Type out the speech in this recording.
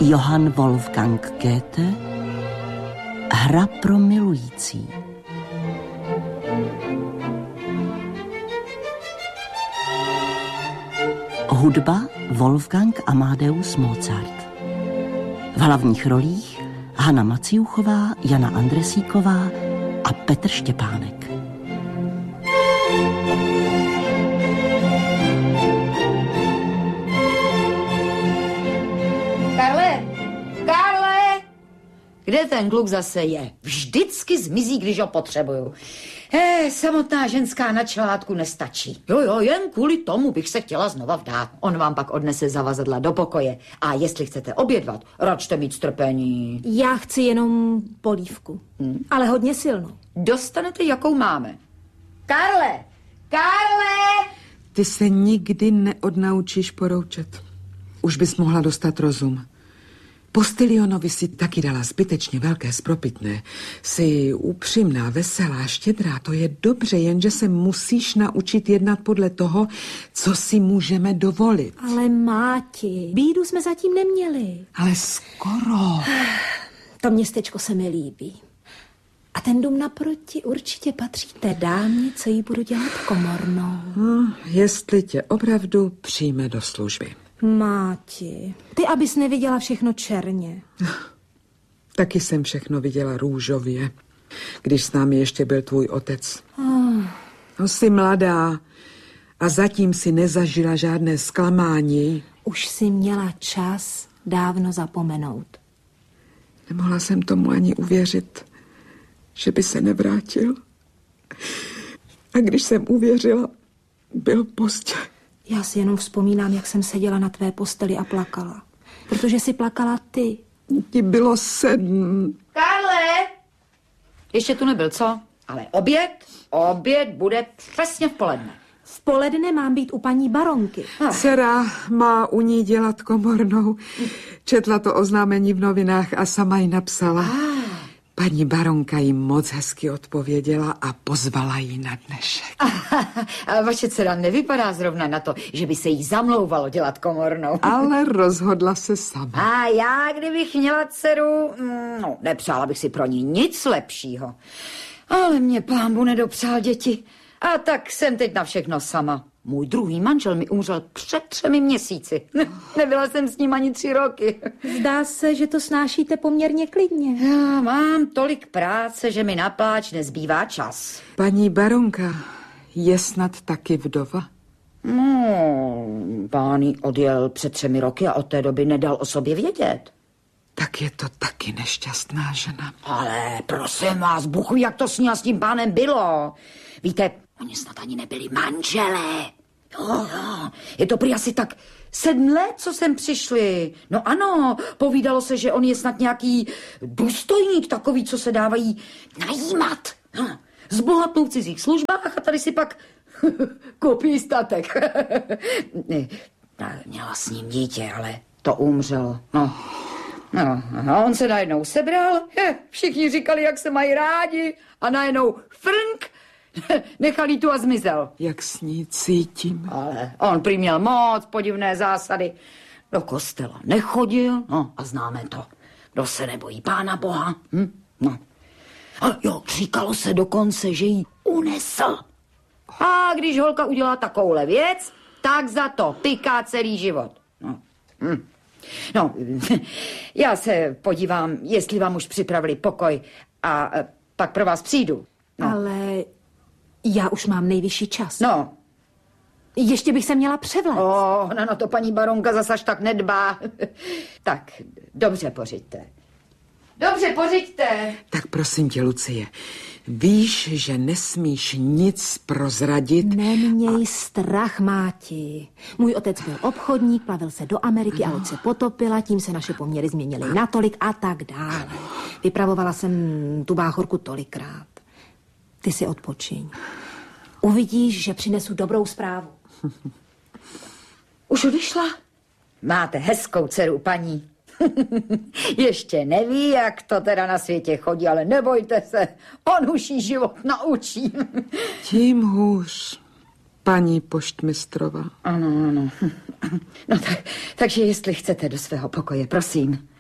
Johann Wolfgang Goethe. Hra pro milující. Hudba Wolfgang Amadeus Mozart. V hlavních rolích Hana Maciuchová, Jana Andresíková a Petr Štěpánek. Karle! Kde ten kluk zase je? Vždycky zmizí, když ho potřebuju. Samotná ženská na čelátku nestačí. Jo, jen kvůli tomu bych se chtěla znova vdát. On vám pak odnese zavazadla do pokoje. A jestli chcete obědvat, račte mít strpení. Já chci jenom polívku, ale hodně silnou. Dostanete, jakou máme. Karle! Ty se nikdy neodnaučíš poroučet. Už bys mohla dostat rozum. Postilionovi si taky dala zbytečně velké spropitné. Jsi upřímná, veselá, štědrá, to je dobře, jenže se musíš naučit jednat podle toho, co si můžeme dovolit. Ale Máti, bídu jsme zatím neměli. Ale skoro. To městečko se mi líbí. A ten dům naproti určitě patří té dámě, co jí budu dělat komornou. Jestli tě opravdu přijme do služby. Máti, ty abys neviděla všechno černě. Taky jsem všechno viděla růžově, když s námi ještě byl tvůj otec. No, jsi mladá a zatím si nezažila žádné zklamání. Už si měla čas dávno zapomenout. Nemohla jsem tomu ani uvěřit, že by se nevrátil. A když jsem uvěřila, byl pozdě. Já si jenom vzpomínám, jak jsem seděla na tvé posteli a plakala. Protože si plakala ty. Ti bylo 7. Karle! Ještě tu nebyl, co? Ale oběd bude přesně v poledne. V poledne mám být u paní baronky. Dcera má u ní dělat komornou. Četla to oznámení v novinách a sama ji napsala. Paní baronka jim moc hezky odpověděla a pozvala ji na dnešek. A vaše dcera nevypadá zrovna na to, že by se jí zamlouvalo dělat komornou. Ale rozhodla se sama. A já, kdybych měla dceru, nepřála bych si pro ní nic lepšího. Ale mě pánbu nedopřál děti. A tak jsem teď na všechno sama. Můj druhý manžel mi umřel před 3 měsíci. Nebyla jsem s ním ani 3 roky. Zdá se, že to snášíte poměrně klidně. Já mám tolik práce, že mi na pláč nezbývá čas. Paní baronka je snad taky vdova? Pán jí odjel před 3 roky a od té doby nedal o sobě vědět. Tak je to taky nešťastná žena. Ale prosím vás, buchu, jak to s ní a s tím pánem bylo. Víte, oni snad ani nebyli manželé. Jo. Je to prý asi tak 7 let, co sem přišli. No ano, povídalo se, že on je snad nějaký důstojník, takový, co se dávají najímat. Zbohatnou v cizích službách a tady si pak koupí statek. Měla s ním dítě, ale to umřelo. No, a on se najednou sebral, všichni říkali, jak se mají rádi a najednou frnk, nechal jí tu a zmizel. Jak s ní cítím. Ale on prý měl moc podivné zásady. Do kostela nechodil, a známe to. Kdo se nebojí Pána Boha. No. A jo, říkalo se dokonce, že jí unesl. A když holka udělá takovouhle věc, tak za to piká celý život. No, já se podívám, jestli vám už připravili pokoj a pak pro vás přijdu. No. Ale já už mám nejvyšší čas. No. Ještě bych se měla převléct. Na to paní baronka zas až tak nedbá. Tak, dobře pořiďte. Tak prosím tě, Lucie, víš, že nesmíš nic prozradit? Neměj strach, Máti. Můj otec byl obchodník, plavil se do Ameriky a loď se potopila, tím se naše poměry změnily natolik a tak dále. Vypravovala jsem tu báchorku tolikrát. Ty si odpočiň. Uvidíš, že přinesu dobrou zprávu. Už odešla? Máte hezkou dceru, paní. Ještě neví, jak to teda na světě chodí, ale nebojte se, on už jí život naučí. Tím hůř, paní poštmistrova. Ano. No takže jestli chcete do svého pokoje, prosím.